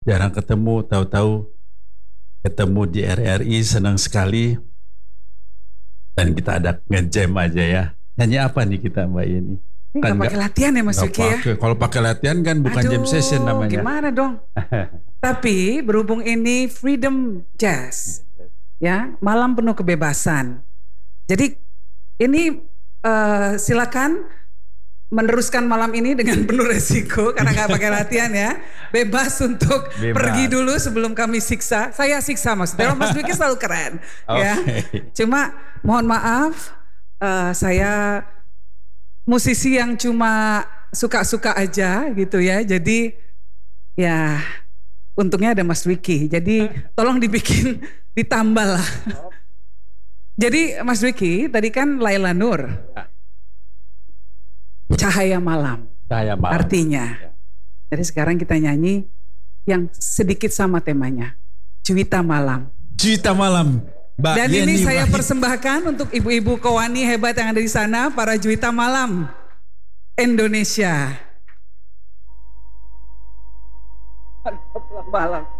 jarang ketemu, tahu-tahu ketemu di RRI, senang sekali. Dan kita ada nge-jam aja ya. Nyanyi apa nih kita Mbak Yeni? Ini kan pakai latihan ya Mas Vicky ya? Kalau pakai latihan kan bukan jam session namanya. Gimana dong? Tapi berhubung ini Freedom Jazz, ya, malam penuh kebebasan. Jadi ini silakan meneruskan malam ini dengan penuh resiko karena nggak pakai latihan ya. Bebas untuk pergi dulu sebelum kami siksa. Saya siksa maksudnya. Mas Vicky selalu keren, ya. Cuma mohon maaf, saya musisi yang cuma suka-suka aja gitu ya. Jadi ya untungnya ada Mas Vicky. Jadi tolong dibikin ditambah lah. Jadi Mas Vicky tadi kan Laila Nur. Cahaya malam. Cahaya malam. Artinya. Jadi sekarang kita nyanyi yang sedikit sama temanya. Juwita malam. Juwita malam. Mbak Dan Yeni, ini saya persembahkan untuk ibu-ibu Kowani hebat yang ada di sana, para Juwita malam Indonesia. Malam.